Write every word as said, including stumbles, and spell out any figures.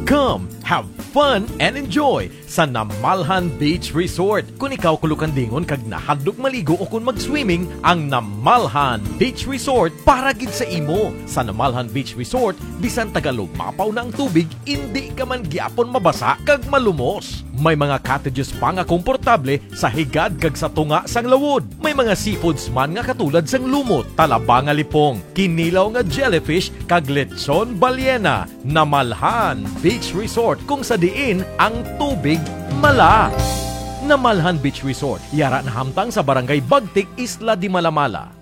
Come, have fun and enjoy sa Namalhan Beach Resort. Kung ikaw kulukan dingon kag nahadlok maligo o kung mag-swimming, ang Namalhan Beach Resort para gid sa imo. Sa Namalhan Beach Resort, bisan tagalog mapaw na ang tubig, hindi ka man gyapon mabasa kag malumos. May mga cottages pa nga komportable sa higad kag sa tunga sang lawod. May mga seafoods man nga katulad sang lumot, talaba nga lipong, kinilaw nga jellyfish kag lechon balyena. Namalhan Beach Resort kung sa diin ang tubig mala. Namalhan Beach Resort, yara na hamtang sa Barangay Bagtik, Isla di Malamala.